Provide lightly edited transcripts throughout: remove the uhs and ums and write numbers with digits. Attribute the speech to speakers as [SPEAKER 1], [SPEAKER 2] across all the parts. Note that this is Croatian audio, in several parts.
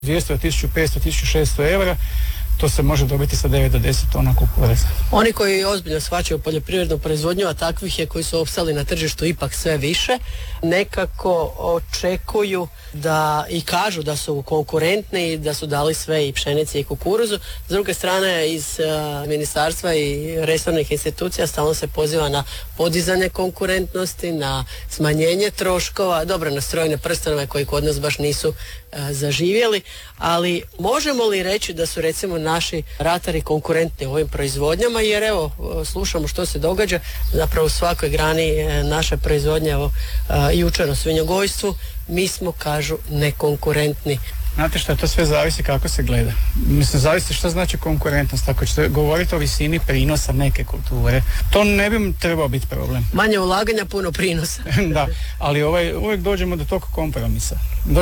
[SPEAKER 1] 200, 1500, 1600 eura, to se može dobiti sa 9 do 10 tona kukuruza.
[SPEAKER 2] Oni koji ozbiljno shvaćaju poljoprivrednu proizvodnju, a takvih je koji su opstali na tržištu ipak sve više, nekako očekuju da i kažu da su konkurentni i da su dali sve i pšenice i kukuruzu. S druge strane, iz ministarstva i resornih institucija stalno se poziva na podizanje konkurentnosti, na smanjenje troškova, dobro, na strojne prstenove koji kod nas baš nisu zaživjeli, ali možemo li reći da su recimo naši ratari konkurentni u ovim proizvodnjama, jer evo slušamo što se događa zapravo u svakoj grani naše proizvodnje, evo jučer o svinjogojstvu, mi smo, kažu, nekonkurentni.
[SPEAKER 1] Znate što, to sve zavisi kako se gleda. Mislim, zavisi što znači konkurentnost. Ako ćete govoriti o visini prinosa neke kulture, to ne bi trebao biti problem.
[SPEAKER 2] Manje ulaganja, puno prinosa.
[SPEAKER 1] Da, ali uvijek dođemo do tog kompromisa.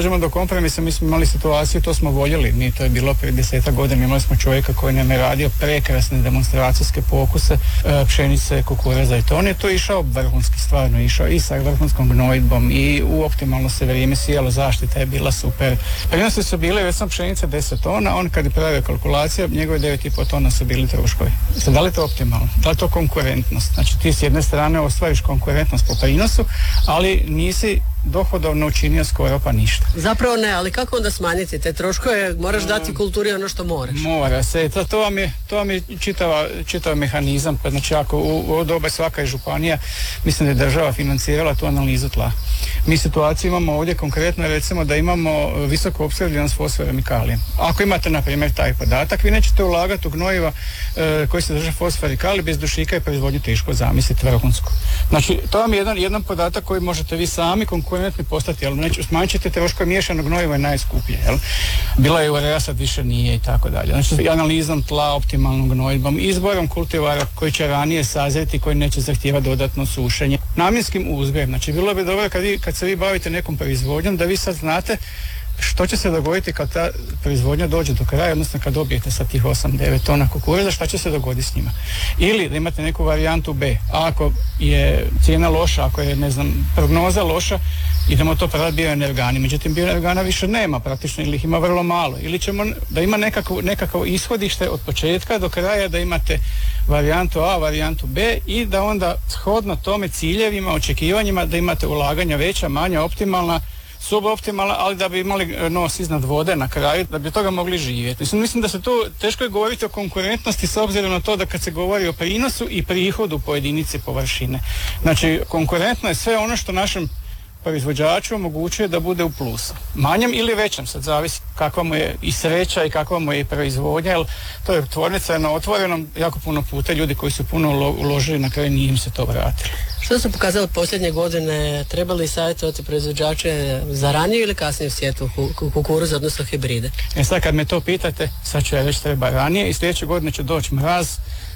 [SPEAKER 1] Mi smo imali situaciju, to smo voljeli, mi to je bilo prije 10 godina, imali smo čovjeka koji nam je radio prekrasne demonstracijske pokuse pšenice, kukuruza i to. On je to išao vrhunski, stvarno išao i sa vrhunskom gnojidbom i u optimalno se vrijeme sijalo, zaštita je bila super. Prinosi su bile, već sam pšenice 10 tona, on kad je pravio kalkulacija, njegove 9,5 tona su bili troškovi. Da li je to optimalno? Da li je to konkurentnost? Znači ti s jedne strane ostvariš konkurentnost po prinosu, ali nisi dohodovno učinio skoro pa ništa.
[SPEAKER 2] Zapravo ne, ali kako onda smanjiti te troškove? Moraš dati kulturi ono što moraš.
[SPEAKER 1] Mora se, to vam je čitav mehanizam. Znači ako u doba svaka županija, mislim da je država financirala tu analizu tla. Mi situaciju imamo ovdje konkretno, recimo da imamo visoku opskrbljenost fosforom i kalijem. Ako imate na primjer taj podatak, vi nećete ulagati u gnojiva koji se drže fosfor i kalij, bez dušika i proizvodnju teško zamisliti vrhunsku. Znači to vam je jedan podatak koji možete vi sami konkurentni postati, ali smanjit ćete troškove miješanog gnojiva je najskuplje, jel? Bila je urea, sad više nije i tako dalje. Znači analizom tla, optimalnom gnojidbom, izborom kultivara koji će ranije sazreti, koji neće zahtijevati dodatno sušenje, namjenskim uzgojem. Znači bilo bi dobro kad se vi bavite nekom proizvodnjom da vi sad znate što će se dogoditi kad ta proizvodnja dođe do kraja, odnosno kad dobijete sa tih 8-9 tona kukuruza, šta će se dogoditi s njima. Ili da imate neku varijantu B. Ako je cijena loša, ako je, prognoza loša, idemo to prodati bioenergani. Međutim, bioenergana više nema praktično ili ih ima vrlo malo. Ili ćemo da ima nekako ishodište od početka do kraja, da imate varijantu A, varijantu B i da onda shodno tome ciljevima, očekivanjima da imate ulaganja veća, manja, optimalna, suboptimalna, ali da bi imali nos iznad vode na kraju, da bi od toga mogli živjeti. Mislim da se tu teško je govoriti o konkurentnosti s obzirom na to da kad se govori o prinosu i prihodu po jedinici površine. Znači, konkurentno je sve ono što našem proizvođaču omogućuje da bude u plusu. Manjem ili većem, sad zavisi kakva mu je i sreća i kakva mu je i proizvodnja, jer to je tvornica na otvorenom, jako puno puta ljudi koji su puno uložili, na kraju nije im se to vratilo.
[SPEAKER 2] Što su pokazali posljednje godine, trebali savjetovati proizvođače za raniju ili kasniju sjetvu kukuruza, odnosno hibride?
[SPEAKER 1] Sad kad me to pitate, sad ću ja reći treba ranije i sljedeće godine će doći mraz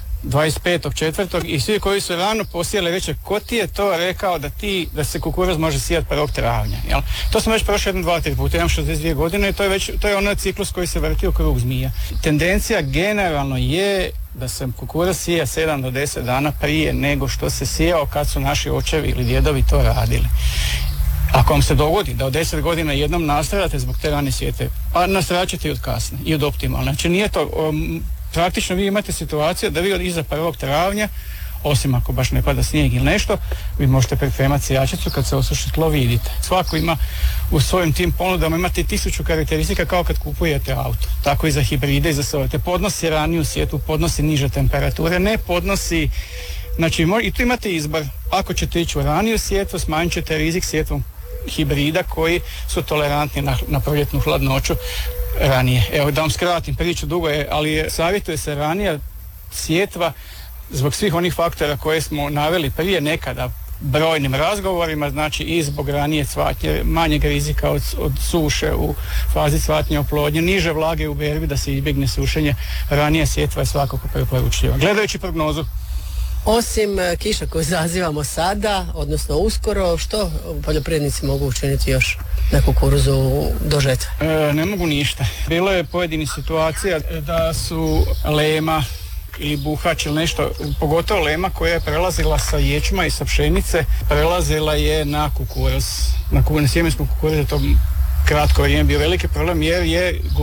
[SPEAKER 1] 25.4. i svi koji su rano posijali reće ko ti je to rekao da se kukuruz može sijati 1. travnja. Jel? To smo već prošli 1-2-3 puta, imam 62 godine i to je onaj ciklus koji se vrti u krug zmija. Tendencija generalno je da se kukuruz sija 7 do 10 dana prije nego što se sijao kad su naši očevi ili djedovi to radili. Ako vam se dogodi da od 10 godina jednom nastradate zbog te rane sjete, pa nastraćete i od kasne i od optimalne. Znači nije to... Praktično vi imate situaciju da vi od iza 1. travnja, osim ako baš ne pada snijeg ili nešto, vi možete pripremati sijačicu kad se osuši tlo, vidite. Svako ima u svojim tim ponudama, imate 1000 karakteristika kao kad kupujete auto. Tako i za hibride i za sorte. Podnosi raniju sjetvu, podnosi niže temperature, ne podnosi... Znači i tu imate izbor. Ako ćete ići u raniju sjetvu, smanjit ćete rizik sjetvom hibrida koji su tolerantni na proljetnu hladnoću ranije. Evo da vam skratim priču, dugo je, ali savjetuje se ranija sjetva zbog svih onih faktora koje smo naveli prije nekada brojnim razgovorima, znači i zbog ranije cvatnje, manjeg rizika od suše u fazi cvatnje oplodnje, niže vlage u berbi da se izbjegne sušenje, ranija sjetva je svakako preporučljiva. Gledajući prognozu.
[SPEAKER 2] Osim kiša koju zazivamo sada, odnosno uskoro, što poljoprivrednici mogu učiniti još na kukuruzu do žetve?
[SPEAKER 1] Ne mogu ništa. Bilo je pojedinih situacija da su lema ili buhač ili nešto, pogotovo lema koja je prelazila sa ječma i sa pšenice, prelazila je na kukuruz. Na sjemensku kukuruzu to kratko vrijeme bio veliki problem jer je